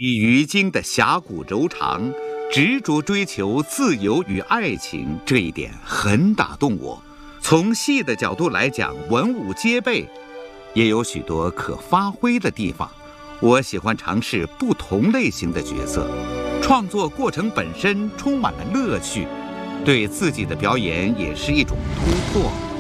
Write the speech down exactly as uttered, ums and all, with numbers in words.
以于今的侠骨柔肠，执着追求自由与爱情，这一点很打动我。从戏的角度来讲，文武皆备，也有许多可发挥的地方。我喜欢尝试不同类型的角色，创作过程本身充满了乐趣，对自己的表演也是一种突破。